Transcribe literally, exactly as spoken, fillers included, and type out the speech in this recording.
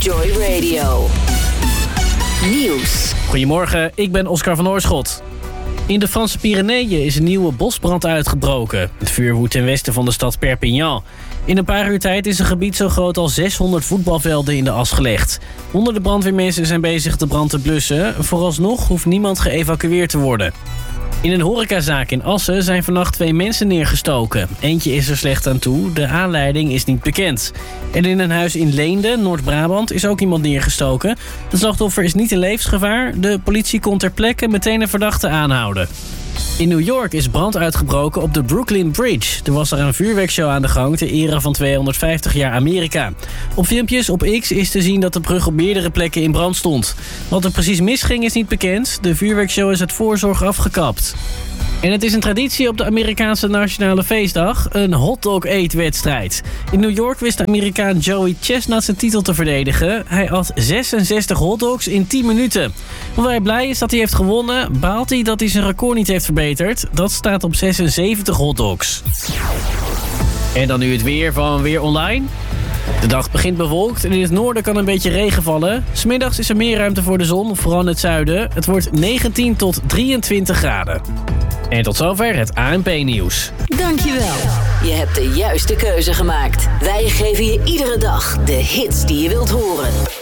Joy Radio. Nieuws. Goedemorgen, ik ben Oscar van Oorschot. In de Franse Pyreneeën is een nieuwe bosbrand uitgebroken. Het vuur woedt ten westen van de stad Perpignan. In een paar uur tijd is een gebied zo groot als zeshonderd voetbalvelden in de as gelegd. Honderden brandweermensen zijn bezig de brand te blussen. Vooralsnog hoeft niemand geëvacueerd te worden. In een horecazaak in Assen zijn vannacht twee mensen neergestoken. Eentje is er slecht aan toe, de aanleiding is niet bekend. En in een huis in Leende, Noord-Brabant, is ook iemand neergestoken. Het slachtoffer is niet in levensgevaar. De politie kon ter plekke meteen een verdachte aanhouden. In New York is brand uitgebroken op de Brooklyn Bridge. Er was er een vuurwerkshow aan de gang ter ere van tweehonderdvijftig jaar Amerika. Op filmpjes op X is te zien dat de brug op meerdere plekken in brand stond. Wat er precies misging is niet bekend. De vuurwerkshow is uit voorzorg afgekapt. En het is een traditie op de Amerikaanse Nationale Feestdag, een hotdog-eetwedstrijd. In New York wist de Amerikaan Joey Chestnut zijn titel te verdedigen. Hij at zesenzestig hotdogs in tien minuten. Hoewel hij blij is dat hij heeft gewonnen, baalt hij dat hij zijn record niet heeft verbeterd. Dat staat op zesenzeventig hotdogs. En dan nu het weer van Weer Online. De dag begint bewolkt en in het noorden kan een beetje regen vallen. 'S Middags is er meer ruimte voor de zon, vooral in het zuiden. Het wordt negentien tot drieëntwintig graden. En tot zover het A N P-nieuws. Dankjewel. Je hebt de juiste keuze gemaakt. Wij geven je iedere dag de hits die je wilt horen.